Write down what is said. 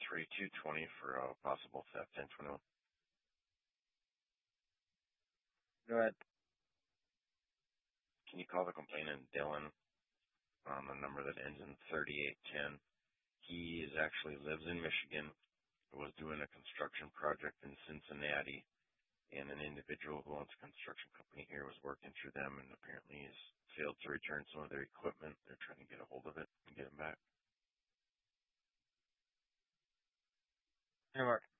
3220 for a possible theft, 1021. Go ahead. Can you call the complainant Dylan on the number that ends in 3810? He actually lives in Michigan, was doing a construction project in Cincinnati, and an individual who owns a construction company here was working through them, and apparently has failed to return some of their equipment. They're trying to get a hold of it and get him back. Hey, Mark.